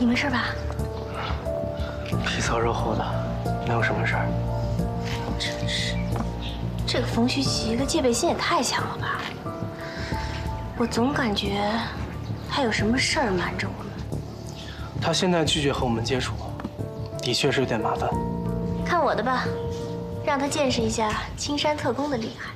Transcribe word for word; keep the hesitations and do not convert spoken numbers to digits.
你没事吧？ 皮糙肉厚的，没有什么事儿。 真是，这个冯旭奇的戒备心也太强了吧！我总感觉他有什么事儿瞒着我们。 他现在拒绝和我们接触，的确是有点麻烦。 看我的吧，让他见识一下青山特工的厉害。